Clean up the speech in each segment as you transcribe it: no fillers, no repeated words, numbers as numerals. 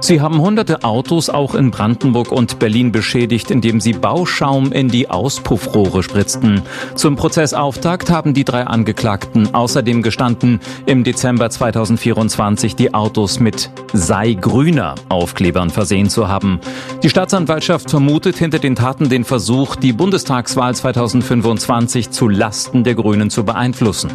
Sie haben hunderte Autos auch in Brandenburg und Berlin beschädigt, indem sie Bauschaum in die Auspuffrohre spritzten. Zum Prozessauftakt haben die 3 Angeklagten außerdem gestanden, im Dezember 2024 die Autos mit "Sei grüner" Aufklebern versehen zu haben. Die Staatsanwaltschaft vermutet hinter den Taten den Versuch, die Bundestagswahl 2025 zu Lasten der Grünen zu beeinflussen.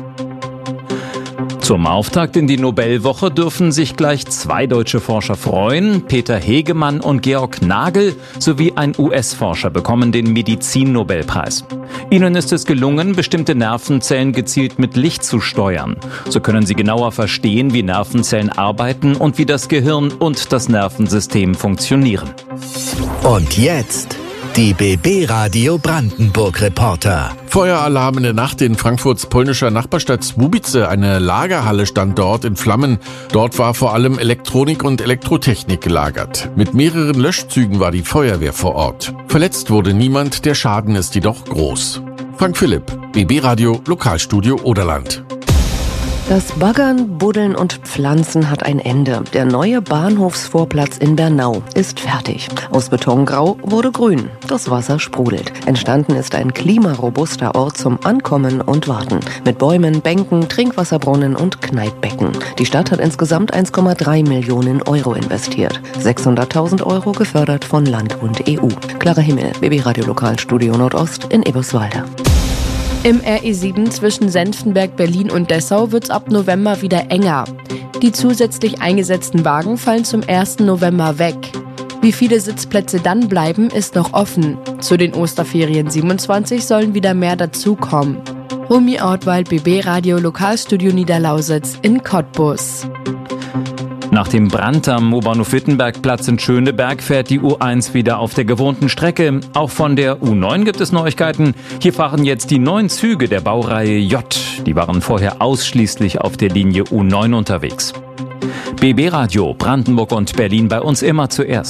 Zum Auftakt in die Nobelwoche dürfen sich gleich 2 deutsche Forscher freuen. Peter Hegemann und Georg Nagel sowie ein US-Forscher bekommen den Medizin-Nobelpreis. Ihnen ist es gelungen, bestimmte Nervenzellen gezielt mit Licht zu steuern. So können sie genauer verstehen, wie Nervenzellen arbeiten und wie das Gehirn und das Nervensystem funktionieren. Und jetzt die BB Radio Brandenburg Reporter. Feueralarm in der Nacht in Frankfurts polnischer Nachbarstadt Słubice. Eine Lagerhalle stand dort in Flammen. Dort war vor allem Elektronik und Elektrotechnik gelagert. Mit mehreren Löschzügen war die Feuerwehr vor Ort. Verletzt wurde niemand, der Schaden ist jedoch groß. Frank Philipp, BB Radio Lokalstudio Oderland. Das Baggern, Buddeln und Pflanzen hat ein Ende. Der neue Bahnhofsvorplatz in Bernau ist fertig. Aus Betongrau wurde grün. Das Wasser sprudelt. Entstanden ist ein klimarobuster Ort zum Ankommen und Warten. Mit Bäumen, Bänken, Trinkwasserbrunnen und Kneippbecken. Die Stadt hat insgesamt 1,3 Millionen Euro investiert. 600.000 Euro gefördert von Land und EU. Clara Himmel, BB Radio Lokalstudio Nordost in Eberswalde. Im RE7 zwischen Senftenberg, Berlin und Dessau wird es ab November wieder enger. Die zusätzlich eingesetzten Wagen fallen zum 1. November weg. Wie viele Sitzplätze dann bleiben, ist noch offen. Zu den Osterferien 27 sollen wieder mehr dazukommen. Romy Ortwald, BB Radio Lokalstudio Niederlausitz in Cottbus. Nach dem Brand am U-Bahnhof-Wittenbergplatz in Schöneberg fährt die U1 wieder auf der gewohnten Strecke. Auch von der U9 gibt es Neuigkeiten. Hier fahren jetzt die 9 Züge der Baureihe J. Die waren vorher ausschließlich auf der Linie U9 unterwegs. BB Radio Brandenburg und Berlin, bei uns immer zuerst.